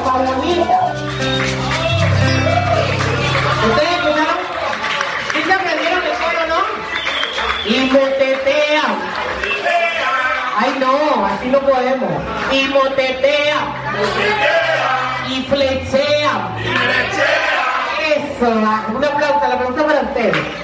ropa bonita. ¿Ustedes escucharon? ¿Sí se aprendieron el coro, no? Y motetean. Ay no, así no podemos. Y motetean. Y flechean. Eso, un aplauso para ustedes.